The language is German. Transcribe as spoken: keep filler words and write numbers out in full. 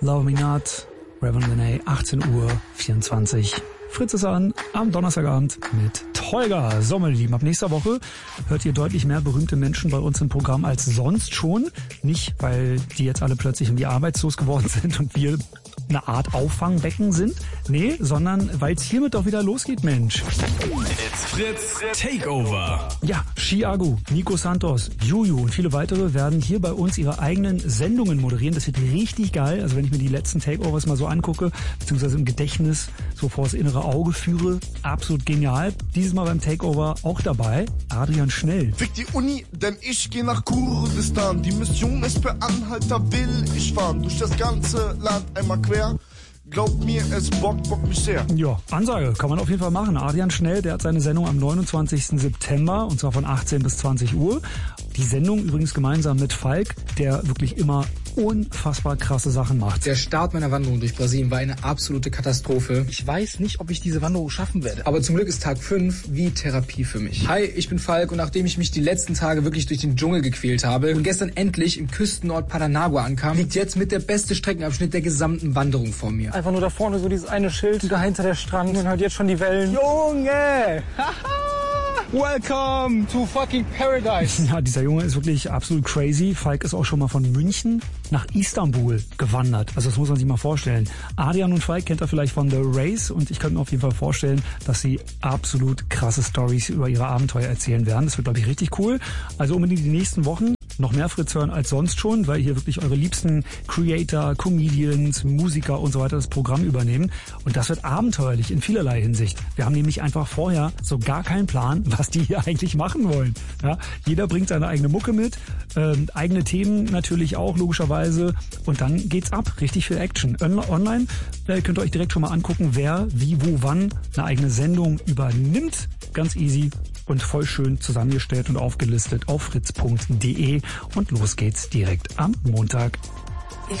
Love Me Not, Reverend Lene, achtzehn Uhr vierundzwanzig. Fritz ist an am Donnerstagabend mit Tolga. So, meine Lieben, ab nächster Woche hört ihr deutlich mehr berühmte Menschen bei uns im Programm als sonst schon. Nicht, weil die jetzt alle plötzlich irgendwie arbeitslos geworden sind und wir eine Art Auffangbecken sind. Nee, sondern weil es hiermit doch wieder losgeht, Mensch. It's Fritz Takeover. Ja, Chiago, Nico Santos, Juju und viele weitere werden hier bei uns ihre eigenen Sendungen moderieren. Das wird richtig geil. Also wenn ich mir die letzten Takeovers mal so angucke, beziehungsweise im Gedächtnis so vor das innere Auge führe, absolut genial. Dieses Mal beim Takeover auch dabei Adrian Schnell. Fick die Uni, denn ich gehe nach Kurdistan. Die Mission ist per Anhalter, will ich fahren durch das ganze Land einmal quer. Glaubt mir, es bockt, bockt mich sehr. Ja, Ansage kann man auf jeden Fall machen. Adrian Schnell, der hat seine Sendung am neunundzwanzigsten September und zwar von achtzehn bis zwanzig Uhr. Die Sendung übrigens gemeinsam mit Falk, der wirklich immer unfassbar krasse Sachen macht. Der Start meiner Wanderung durch Brasilien war eine absolute Katastrophe. Ich weiß nicht, ob ich diese Wanderung schaffen werde. Aber zum Glück ist Tag fünf wie Therapie für mich. Hi, ich bin Falk und nachdem ich mich die letzten Tage wirklich durch den Dschungel gequält habe und gestern endlich im Küstenort Paranagua ankam, liegt jetzt mit der beste Streckenabschnitt der gesamten Wanderung vor mir. Einfach nur da vorne so dieses eine Schild und dahinter der Strand und halt jetzt schon die Wellen. Junge! Welcome to fucking paradise. Ja, dieser Junge ist wirklich absolut crazy. Falk ist auch schon mal von München nach Istanbul gewandert. Also das muss man sich mal vorstellen. Adrian und Falk kennt er vielleicht von The Race und ich könnte mir auf jeden Fall vorstellen, dass sie absolut krasse Storys über ihre Abenteuer erzählen werden. Das wird, glaube ich, richtig cool. Also unbedingt die nächsten Wochen noch mehr Fritz hören als sonst schon, weil hier wirklich eure liebsten Creator, Comedians, Musiker und so weiter das Programm übernehmen. Und das wird abenteuerlich in vielerlei Hinsicht. Wir haben nämlich einfach vorher so gar keinen Plan, was die hier eigentlich machen wollen. Ja, jeder bringt seine eigene Mucke mit, ähm, eigene Themen natürlich auch, logischerweise. Und dann geht's ab. Richtig viel Action. Online äh, könnt ihr euch direkt schon mal angucken, wer, wie, wo, wann eine eigene Sendung übernimmt. Ganz easy und voll schön zusammengestellt und aufgelistet auf fritz punkt de. Und los geht's direkt am Montag.